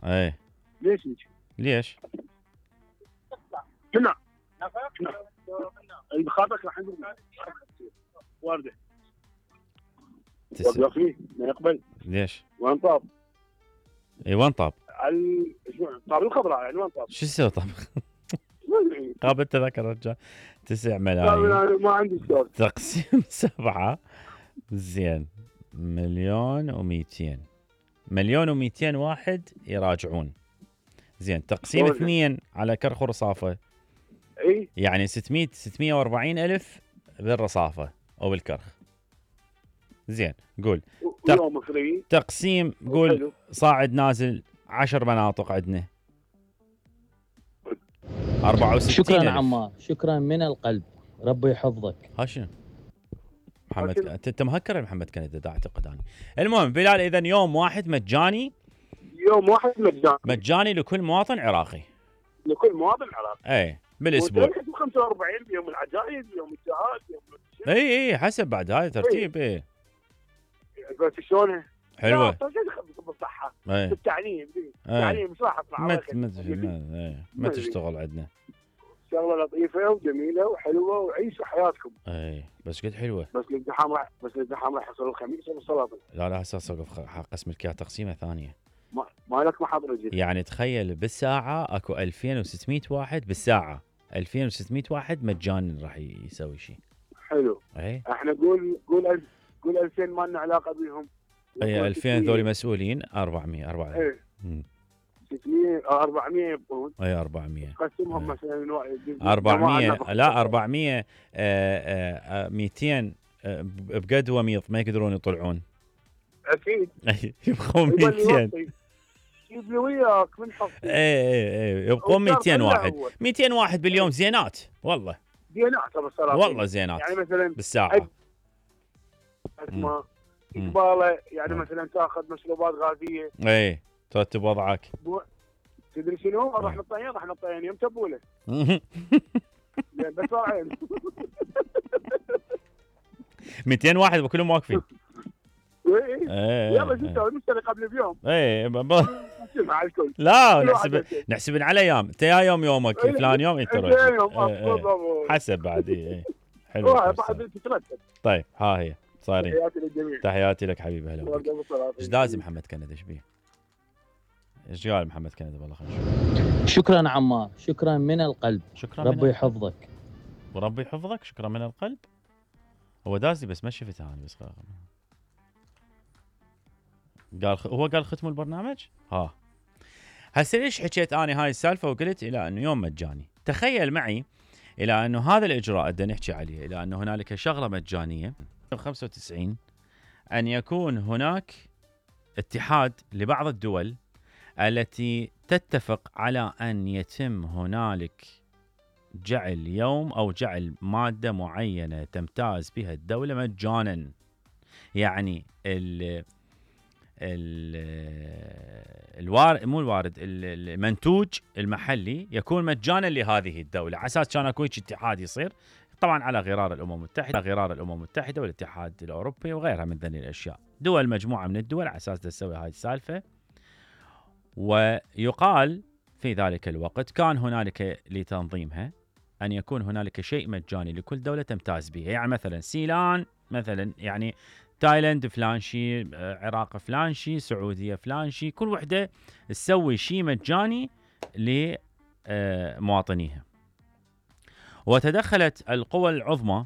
اي ليش هيك؟ ليش؟ كنا بخاطرك راح نقول وارده تسع. وقفي ما يقبل ليش؟ وين طاب؟ اي وين طاب؟ طاب الخضراء يعني وين طاب؟ شو يسوي طاب؟ طاب انت ذاك الرجال. 9 طاب ملايين أنا ما عندي سؤال. تقسيم 7. زين 1,200,000. 1,200,000 واحد يراجعون. زين تقسيم 2 على كرخ ورصافة. اي يعني 640,000 بالرصافة او بالكرخ. زين قول يوم فري تقسيم، قول حلو. صاعد نازل 10 مناطق عندنا 64,000. شكرا عمار، شكرا من القلب، ربي يحفظك. ها شنو؟ محمد انت مهكر محمد كندي دا اعتقد انا. المهم بلال، اذا يوم واحد مجاني، يوم واحد مجاني لكل مواطن عراقي، لكل مواطن عراقي. اي بالاسبوع. 45 يوم العجائز، يوم الجهاد، يوم اي حسب بعد هاي ترتيب. اي بس شلونه؟ حلوه. بالصحه اي بالتعليم. التعليم مش راح اطلع ما تشتغل عندنا. شغله لطيفه وجميله وحلوه وعيشوا حياتكم. اي بس قد حلوه. بس الازدحام راح يصير الخميس والسلاطين. لا هسه صقف قسم الكيات تقسيمه ثانيه. ما لك محاضر رجل. يعني تخيل بالساعه اكو 2600 واحد بالساعه، 2600 واحد مجانا راح يسوي شيء حلو. اي احنا قول 2000 ما لنا علاقه بهم. اي 2000 ذولي مسؤولين. 400 ايه 600 400 يبقون. اي 400 قسمهم مثلا 400 لا 400 200 بقدوه ميض ما يقدرون يطلعون. اكيد يبقون 200. جيب لي وياك من حقي. اي يبقون 200 واحد. 200 واحد باليوم زينات والله. زينات بالصراحه والله زينات. يعني مثلا بالساعه اسمع اقباله يعني مثلا تاخذ مشروبات غازيه. اي ترتب وضعك. تدري شنو؟ راح نطين يوم تبوله. بس راعين 200 واحد وكلهم واقفين. يلا شو نسوي؟ نشتري قبل بيوم. مع الكل. لا نحسب على ايام. انت يا يومك فلان يوم انت حسب بعد. اي حلو. بعد تترتب. طيب ها هي صارين. تحياتي للجميع. تحياتي لك حبيبي. هلا بك. ايش لازم محمد كندي؟ ايش بيه؟ ايش قال محمد كندي؟ والله خلينا. شكرا عمار، شكرا من القلب. شكرا ربي يحفظك. وربي يحفظك. شكرا من القلب. هو دازي بس ما شفته انا بس قال ختموا البرنامج. ها هسه ليش حكيت اني هاي السالفه وقلت الى انه يوم مجاني؟ تخيل معي الى انه هذا الاجراء بدنا نحكي عليه، الى انه هنالك شغله مجانيه 95 ان يكون هناك اتحاد لبعض الدول التي تتفق على ان يتم هنالك جعل يوم او جعل ماده معينه تمتاز بها الدوله مجانا. يعني المنتوج المحلي يكون مجانا لهذه الدوله، على اساس كان اكو اتحاد يصير طبعا على غرار الامم المتحده والاتحاد الاوروبي وغيرها من ذني الاشياء. دول مجموعه من الدول على اساس تسوي هاي السالفه. ويقال في ذلك الوقت كان هنالك لتنظيمها ان يكون هنالك شيء مجاني لكل دوله تمتاز به. يعني مثلا سيلان، مثلا يعني تايلاند فلان شيء، عراق فلان شيء، سعوديه فلان شيء، كل وحده تسوي شيء مجاني لمواطنيها. وتدخلت القوى العظمى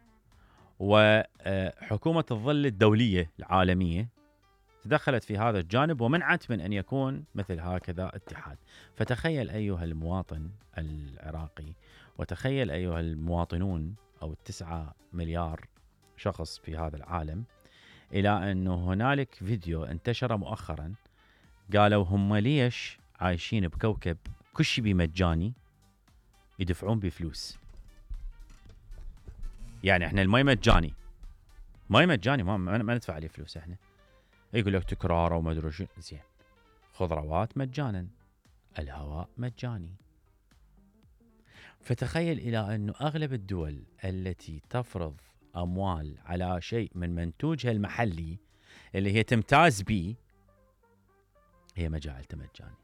وحكومه الظل الدوليه العالميه تدخلت في هذا الجانب ومنعت من ان يكون مثل هكذا اتحاد. فتخيل ايها المواطن العراقي، وتخيل ايها المواطنون او 9 مليار شخص في هذا العالم، الى انه هنالك فيديو انتشر مؤخرا قالوا هم ليش عايشين بكوكب كل شيء بمجاني يدفعون بفلوس. يعني احنا المي مجاني ما ندفع عليه فلوس. احنا يقول لك تكرار وما ادري شو. زين خضروات مجانا، الهواء مجاني. فتخيل الى انه اغلب الدول التي تفرض اموال على شيء من منتوجها المحلي اللي هي تمتاز به هي مجاعلته مجاني.